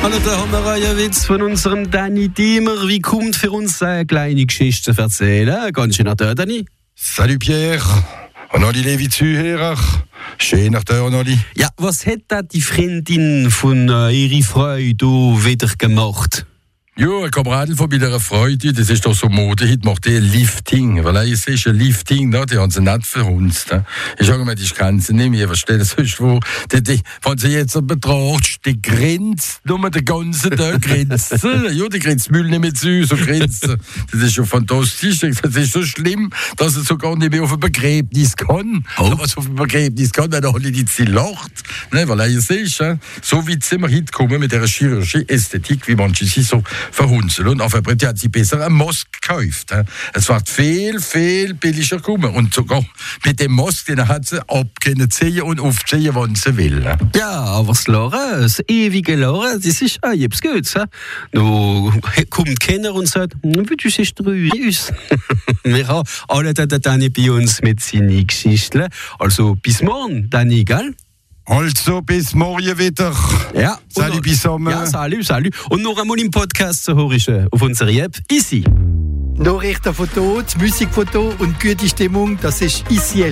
Hallo, da haben wir einen Witz von unserem Danny Diemer. Wie kommt für uns eine kleine Geschichte zu erzählen? Ganz schön nach der, Danny. Salut Pierre, und alle liebe Zuhörer. Schön nach der, Olli. Ja, was hat da die Freundin von ihrer Freude wieder gemacht? Ja, ein Kamerad von meiner Freude, das ist doch so Mode, heute macht die ein Lifting, weil es ist ein Lifting, da, die haben sie nicht verhunzt. Ich sage mir, das kann sie nicht mehr, verstehe das sonst wo. Wenn sie jetzt betrachtet, die grenzt, nur den ganzen Tag grenzt. Ja, die grenzt Müll nicht mehr zu, so grenzt. Das ist schon fantastisch, das ist so schlimm, dass sie sogar nicht mehr auf ein Begräbnis kann. Oh. Was auf ein Begräbnis kann, weil alle die sie lacht. Ne, weil es ist, so weit sind wir heute gekommen mit der chirurgie Ästhetik, wie manche sie so verhunzeln. Und auf der Brett hat sie besser einen Most gekauft. Es wird viel, viel billiger gekommen. Und sogar mit dem Most, den hat sie abziehen und aufziehen, wann sie will. Ja, aber das Lachen, das ewige Lachen, das ist auch etwas Gutes. Da kommt keiner und sagt, wie du siehst traurig. Wir haben alle den Danny bei uns mit seinen Geschichten. Also bis morgen, Danny, gell? Also, bis morgen wieder. Ja. Salut, bis zusammen. Ja, salut. Und noch einmal im Podcast zu hören auf unserer App Easy. Nachrichten von dort, Musik von dort und gute Stimmung, das ist Easy